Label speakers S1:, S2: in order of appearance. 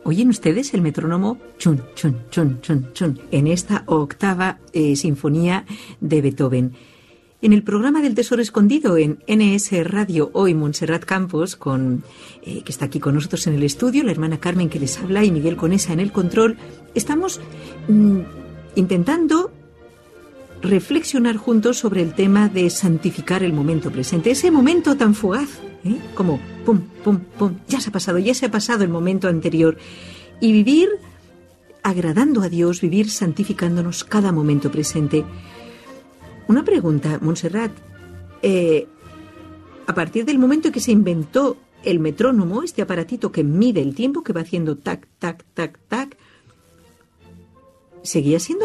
S1: ¿Oyen ustedes el metrónomo? Chun, chun, chun, chun, chun, en esta octava sinfonía de Beethoven. En el programa del Tesoro Escondido en NS Radio, hoy Montserrat Campos, que está aquí con nosotros en el estudio, la hermana Carmen que les habla y Miguel Conesa en el control, estamos intentando reflexionar juntos sobre el tema de santificar el momento presente, ese momento tan fugaz, como pum, pum, pum, ya se ha pasado el momento anterior, y vivir agradando a Dios, vivir santificándonos cada momento presente. Una pregunta, Montserrat, a partir del momento en que se inventó el metrónomo, este aparatito que mide el tiempo, que va haciendo tac, tac, tac, tac, ¿seguía siendo